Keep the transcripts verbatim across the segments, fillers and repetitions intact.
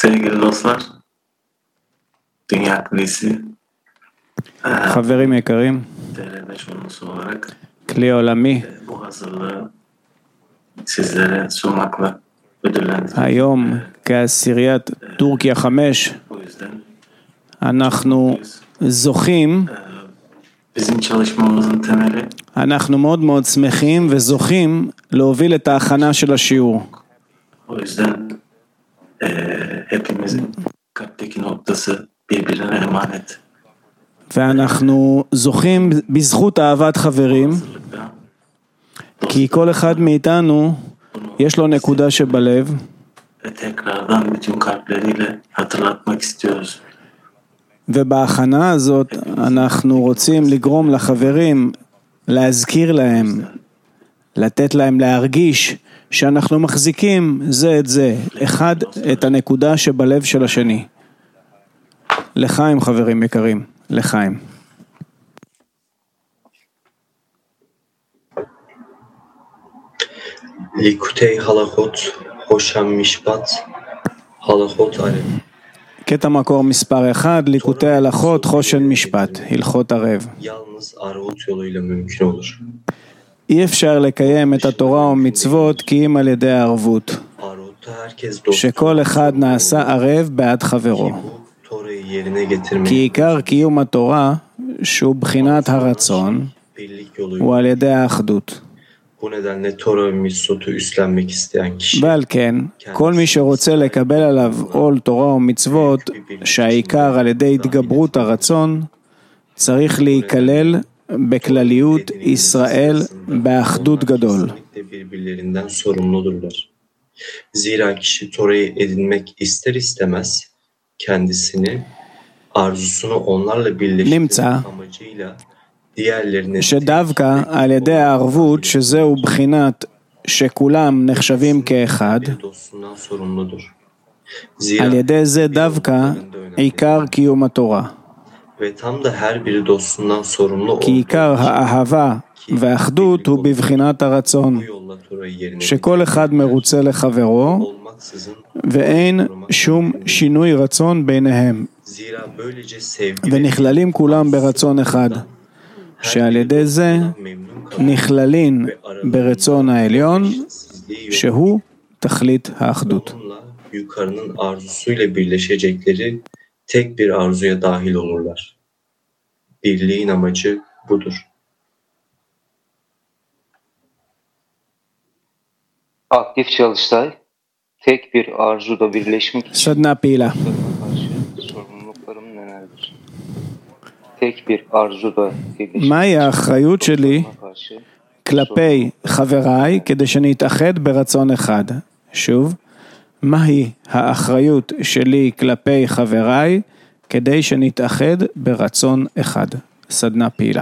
Sevgili dostlar, Dünya Kulisi חברים יקרים, derlemiş olması olarak כלי עולמי, bu hazırlığı sizlere sunmakla ödüllendirdim. היום כעשיריית טורקיה חמש, Bu yüzden אנחנו זוכים, bizim çalışmamızın temeli אנחנו מאוד מאוד שמחים וזוכים להוביל את ההכנה של השיעור. o yüzden eee, hepimizin kalpteki noktası birbirine emanet. ואנחנו זוכים בזכות אהבת חברים, Hazırlıkta כי כל אחד מאיתנו יש לו נקודה שבלב, ve tekrardan bütün kalpleriyle hatırlatmak istiyoruz. ובהכנה הזאת אנחנו רוצים לגרום לחברים, להזכיר להם, לתת להם להרגיש שאנחנו מחזיקים זה את זה, אחד את הנקודה שבלב של השני. לחיים חברים יקרים, לחיים. ליקוטי הלכות חושן משפט, הלכות ערב. קטע מקור מספר אחד, ליקוטי הלכות חושן משפט, הלכות ערב. Yalnız arvut yoluyla mümkün olur. אי אפשר לקיים את התורה ומצוות כי אם על ידי הערבות, Arvutta herkes dost. שכל אחד נעשה ערב בעד חברו. Bu Tora'yı yerine getirmek כי עיקר קיום התורה, שהוא בחינת הרצון, birlik yoluyla. הוא על ידי האחדות. Bu nedenle Tora ve Mitzvot'u üstlenmek isteyen kişi ועל כן, כל מי שרוצה לקבל עליו עול תורה ומצוות, שהעיקר על ידי התגברות הרצון, צריך להיכלל בכלליות ישראל באחדות גדול. kesinlikle birbirlerinden sorumludurlar. Zira kişi Tora'yı edinmek ister istemez kendisini, arzusunu onlarla birleştirmek נמצא amacıyla diğerlerine שדווקא על ידי הערבות, שזהו בחינת שכולם נחשבים כאחד, bir dostundan sorumludur. על Zira ידי זה דווקא עיקר קיום התורה. ve tam da her biri dostundan sorumlu כי עיקר האהבה והאחדות הוא בבחינת הרצון, bu yolla Tora'yı yerine שכל אחד מרוצה לחברו, olmaksızın, ואין שום שינוי רצון ביניהם, zira böylece sevgi ונכללים כולם ברצון אחד, שעל ידי זה memnun kalan נכללים ברצון העליון, sizliği yok. שהוא תכלית האחדות. Onunla yukarının arzusuyla birleşecekleri tek bir arzuya dahil olurlar. Birliğin amacı budur. Aktif çalıştay, tek bir arzuda birleşmek için סדנה פעילה. karşı sorumluluklarım nelerdir? Tek bir arzuda birleşmek מהי האחריות שלי karşı כלפי חבריי כדי שנתאחד ברצון אחד? שוב, מהי האחריות שלי כלפי חבריי כדי שנתאחד ברצון אחד? סדנה פעילה.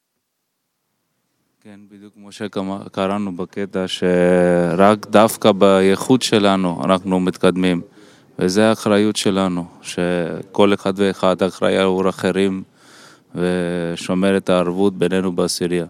כן, בדיוק כמו שקראנו בקטע, שרק דווקא בייחוד שלנו אנחנו מתקדמים, וזה האחריות שלנו, שכל אחד ואחד אחראי עבור אחרים ושומר את הערבות בינינו בעשירייה.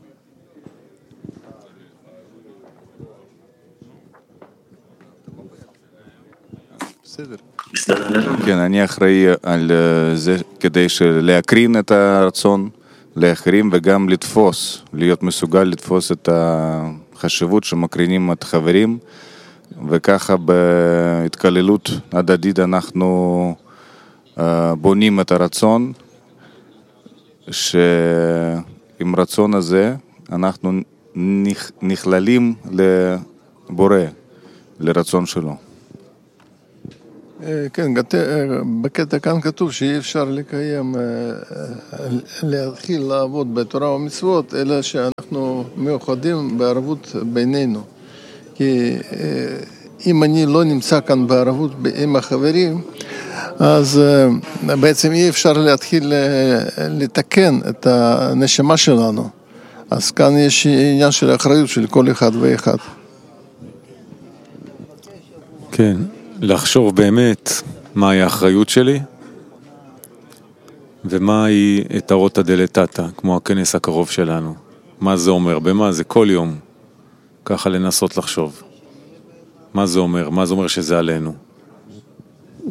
כן, אני אחראי על זה כדי להקרין את הרצון לאחרים וגם לתפוס, להיות מסוגל לתפוס את החשיבות שמקרינים את חברים, וככה בהתקללות הדדית אנחנו בונים את הרצון, שעם רצון הזה אנחנו נכללים לבורא, לרצון שלו. כן, בקטע כאן כתוב שאי אפשר לקיים, להתחיל לעבוד בתורה ומצוות, אלא שאנחנו מאוחדים בערבות בינינו. כי אם אני לא נמצא כאן בערבות עם החברים, אז בעצם אי אפשר להתחיל לתקן את הנשמה שלנו. אז כאן יש עניין של האחריות של כל אחד ואחד. כן. לחשוב באמת מהי האחריות שלי ומהי תרוטה דלתתא, כמו הכנס הקרוב שלנו. מה זה אומר? במה זה? כל יום. ככה לנסות לחשוב. מה זה אומר? מה זה אומר שזה עלינו?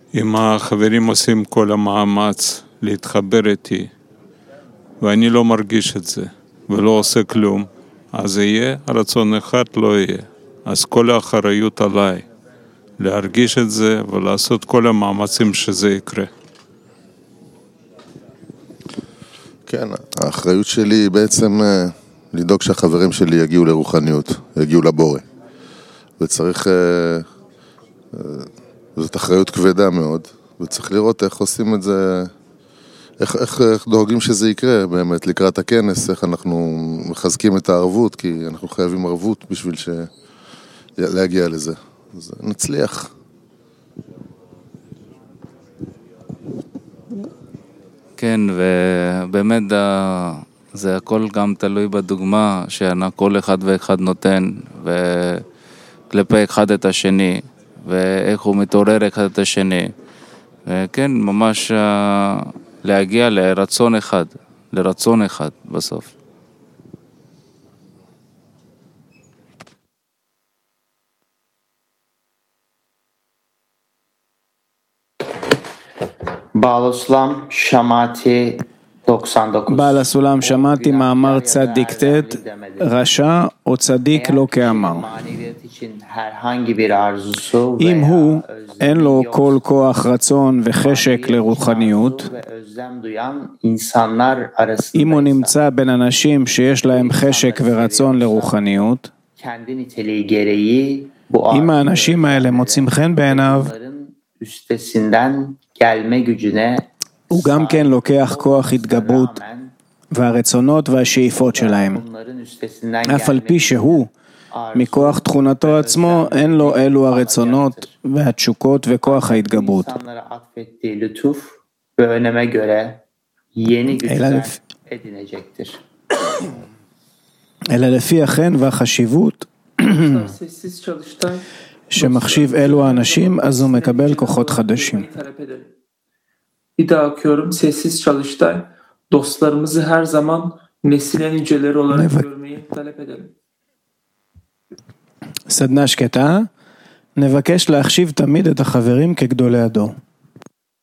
אם החברים עושים כל המאמץ להתחבר איתי, ואני לא מרגיש את זה, ולא עושה כלום, אז יהיה רצון אחד, לא יהיה. אז כל האחריות עליי, להרגיש את זה ולעשות כל המאמצים שזה יקרה. כן, האחריות שלי היא בעצם לדאוג שהחברים שלי יגיעו לרוחניות, יגיעו לבורא. וצריך, זאת אחריות כבדה מאוד, וצריך לראות איך עושים את זה, איך, איך, איך דואגים שזה יקרה באמת לקראת הכנס, איך אנחנו מחזקים את הערבות, כי אנחנו חייבים ערבות בשביל ש... להגיע לזה. אז נצליח. כן, ובאמת זה הכל גם תלוי בדוגמה שכל אחד ואחד נותן, וכלפי אחד את השני, ואיך הוא מתעורר אחד את השני. וכן, ממש להגיע לרצון אחד, לרצון אחד בסוף. בעל הסולם שמעתי תשעים ותשע. בעל הסולם שמעתי מאמר צדיק ת', רשע או צדיק לא כאמר. אם הוא אין לו כל כוח רצון וחשק לרוחניות, אם הוא נמצא בין אנשים שיש להם חשק ורצון לרוחניות, אם האנשים האלה מוצאים חן בעיניו, הוא גם כן לוקח כוח התגברות והרצונות והשאיפות שלהם. אף על פי שהוא, מכוח תכונתו עצמו, אין לו אלו הרצונות והתשוקות וכוח ההתגברות. אלא לפי החן והחשיבות שמחשיב אלו האנשים, אז הוא מקבל כוחות חדשים. Bir daha okuyorum. Sessiz çalıştay. Dostlarımızı her zaman nesil en yüceleri olarak görmeyi talep edelim. סדנה שקטה. נבקש להחשיב תמיד את החברים כגדולי הדור.